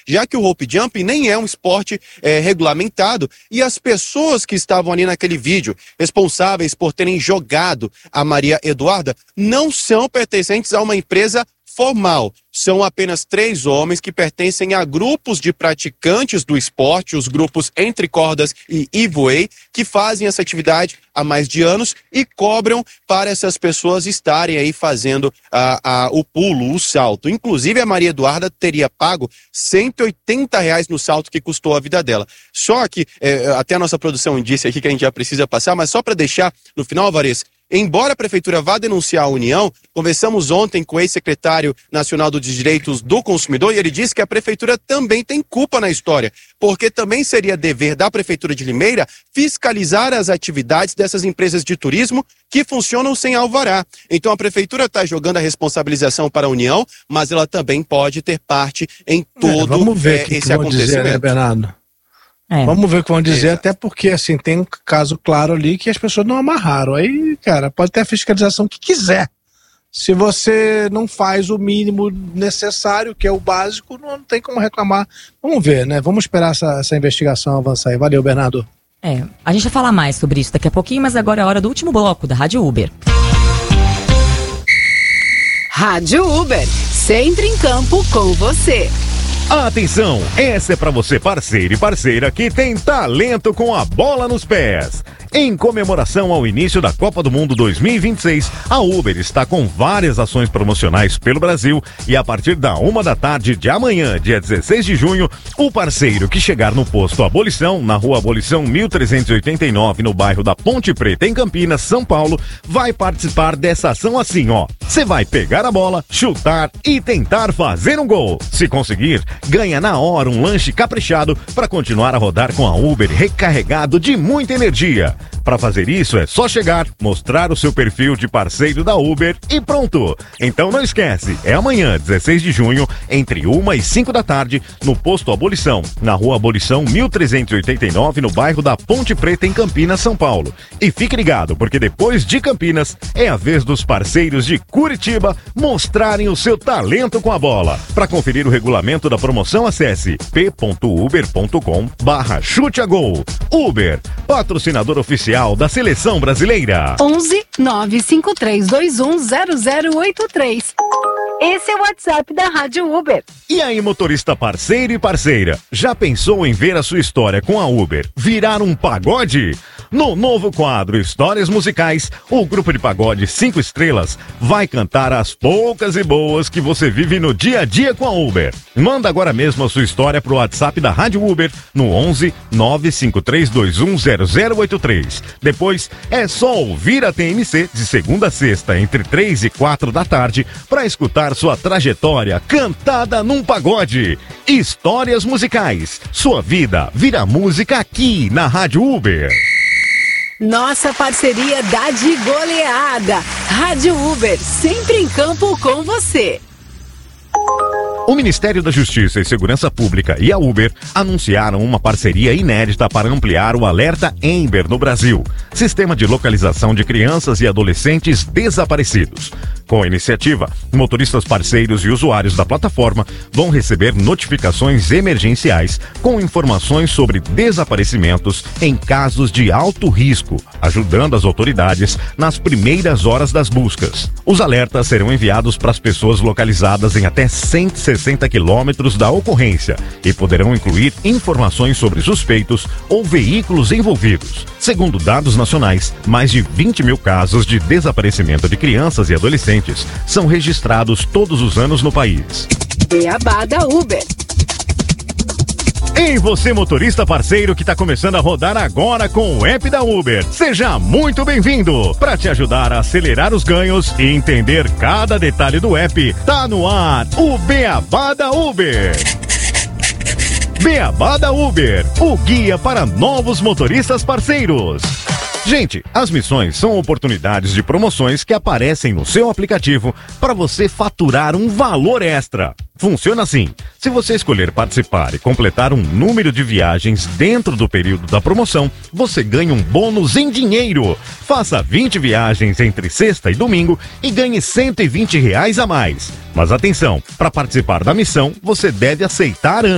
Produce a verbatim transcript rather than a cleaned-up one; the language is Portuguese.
já que o rope jumping nem é um esporte é, regulamentado e as pessoas que estavam ali naquele vídeo, responsáveis por terem jogado a Maria Eduarda, não são pertencentes a uma empresa formal. São apenas três homens que pertencem a grupos de praticantes do esporte, os grupos Entre Cordas e Ivoei, que fazem essa atividade há mais de anos e cobram para essas pessoas estarem aí fazendo a, a, o pulo, o salto. Inclusive, a Maria Eduarda teria pago cento e oitenta reais no salto que custou a vida dela. Só que, é, até a nossa produção disse aqui que a gente já precisa passar, mas só para deixar no final, Alvarez, embora a Prefeitura vá denunciar a União, conversamos ontem com o ex-secretário nacional dos Direitos do Consumidor e ele disse que a Prefeitura também tem culpa na história, porque também seria dever da Prefeitura de Limeira fiscalizar as atividades dessas empresas de turismo que funcionam sem alvará. Então a Prefeitura está jogando a responsabilização para a União, mas ela também pode ter parte em todo é, vamos ver é, que esse que acontecimento. Dizer, né, Bernardo? É. Vamos ver o que vão dizer, É. até porque, assim, tem um caso claro ali que as pessoas não amarraram. Aí, cara, pode ter a fiscalização que quiser. Se você não faz o mínimo necessário, que é o básico, não tem como reclamar. Vamos ver, né? Vamos esperar essa, essa investigação avançar aí. Valeu, Bernardo. É, a gente vai falar mais sobre isso daqui a pouquinho, mas agora é a hora do último bloco da Rádio Uber. Rádio Uber, sempre em campo com você. Atenção, essa é pra você parceiro e parceira que tem talento com a bola nos pés. Em comemoração ao início da Copa do Mundo dois mil e vinte e seis, a Uber está com várias ações promocionais pelo Brasil e a partir da uma da tarde de amanhã, dia dezesseis de junho, o parceiro que chegar no posto Abolição, na rua Abolição mil trezentos e oitenta e nove, no bairro da Ponte Preta, em Campinas, São Paulo, vai participar dessa ação assim, ó. Você vai pegar a bola, chutar e tentar fazer um gol. Se conseguir, ganha na hora um lanche caprichado para continuar a rodar com a Uber recarregado de muita energia. Para fazer isso é só chegar, mostrar o seu perfil de parceiro da Uber e pronto. Então não esquece, é amanhã, dezesseis de junho, entre uma e cinco da tarde, no posto Abolição, na rua Abolição mil trezentos e oitenta e nove, no bairro da Ponte Preta, em Campinas, São Paulo. E fique ligado, porque depois de Campinas, é a vez dos parceiros de Curitiba mostrarem o seu talento com a bola. Para conferir o regulamento da promoção, acesse p ponto uber ponto com barra chute a gol. Uber, patrocinador oficial da Seleção Brasileira. onze nove cinco três dois um zero zero oito três. Esse é o WhatsApp da Rádio Uber. E aí, motorista parceiro e parceira, já pensou em ver a sua história com a Uber virar um pagode? No novo quadro Histórias Musicais, o grupo de pagode Cinco Estrelas vai cantar as poucas e boas que você vive no dia a dia com a Uber. Manda agora mesmo a sua história pro WhatsApp da Rádio Uber no onze nove cinco três dois um zero zero oito três. Depois é só ouvir a T M C de segunda a sexta entre três e quatro da tarde para escutar sua trajetória cantada num pagode. Histórias Musicais. Sua vida vira música aqui na Rádio Uber. Nossa parceria dá de goleada. Rádio Uber, sempre em campo com você. O Ministério da Justiça e Segurança Pública e a Uber anunciaram uma parceria inédita para ampliar o alerta Amber no Brasil, sistema de localização de crianças e adolescentes desaparecidos. Com a iniciativa, motoristas parceiros e usuários da plataforma vão receber notificações emergenciais com informações sobre desaparecimentos em casos de alto risco, ajudando as autoridades nas primeiras horas das buscas. Os alertas serão enviados para as pessoas localizadas em até cento e sessenta quilômetros da ocorrência e poderão incluir informações sobre suspeitos ou veículos envolvidos. Segundo dados nacionais, mais de vinte mil casos de desaparecimento de crianças e adolescentes são registrados todos os anos no país. Beabá da Uber. Ei, você motorista parceiro que está começando a rodar agora com o app da Uber. Seja muito bem-vindo! Para te ajudar a acelerar os ganhos e entender cada detalhe do app, tá no ar o Beabá da Uber. Beabá da Uber, o guia para novos motoristas parceiros. Gente, as missões são oportunidades de promoções que aparecem no seu aplicativo para você faturar um valor extra. Funciona assim: se você escolher participar e completar um número de viagens dentro do período da promoção, você ganha um bônus em dinheiro. Faça vinte viagens entre sexta e domingo e ganhe cento e vinte reais a mais. Mas atenção, para participar da missão, você deve aceitar antes.